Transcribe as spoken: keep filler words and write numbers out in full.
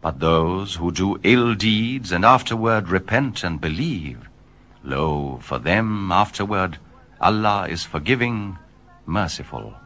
But those who do ill deeds and afterward repent and believe, lo, for them afterward Allah is forgiving, merciful.